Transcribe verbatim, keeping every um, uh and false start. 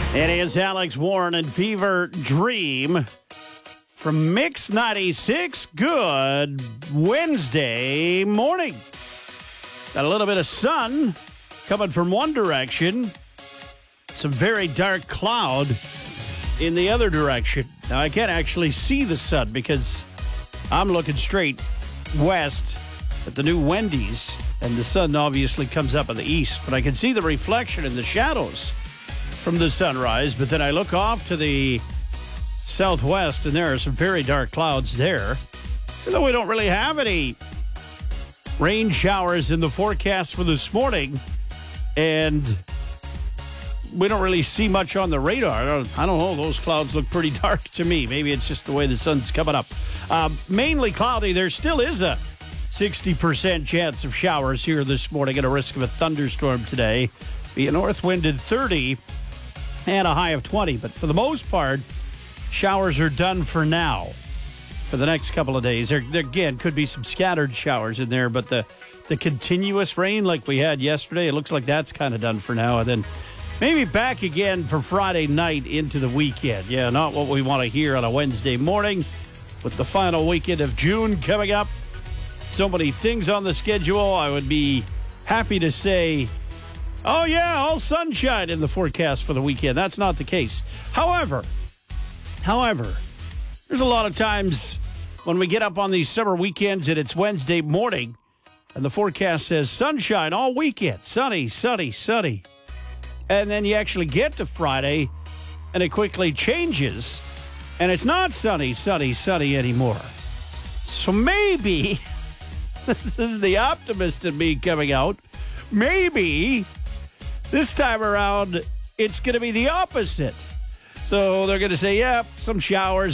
It is Alex Warren and Fever Dream from Mix ninety-six. Good Wednesday morning. Got a little bit of sun coming from one direction. Some very dark cloud in the other direction. Now, I can't actually see the sun because I'm looking straight west at the new Wendy's, and the sun obviously comes up in the east, but I can see the reflection in the shadows from the sunrise. But then I look off to the southwest, and there are some very dark clouds there. Though we don't really have any rain showers in the forecast for this morning, and we don't really see much on the radar. I don't, I don't know. Those clouds look pretty dark to me. Maybe it's just the way the sun's coming up. Uh, mainly cloudy. There still is a sixty percent chance of showers here this morning and a risk of a thunderstorm today. Be a north wind at thirty and a high of twenty. But for the most part, showers are done for now. For the next couple of days, there, there again could be some scattered showers in there, but the, the continuous rain like we had yesterday, it looks like that's kind of done for now. And then maybe back again for Friday night into the weekend. Yeah, not what we want to hear on a Wednesday morning with the final weekend of June coming up. So many things on the schedule. I would be happy to say, oh, yeah, all sunshine in the forecast for the weekend. That's not the case. However, however, there's a lot of times when we get up on these summer weekends and it's Wednesday morning and the forecast says sunshine all weekend. Sunny, sunny, sunny. And then you actually get to Friday and it quickly changes and it's not sunny, sunny, sunny anymore. So maybe, this is the optimist in me coming out, maybe this time around it's going to be the opposite. So they're going to say, yeah, some showers.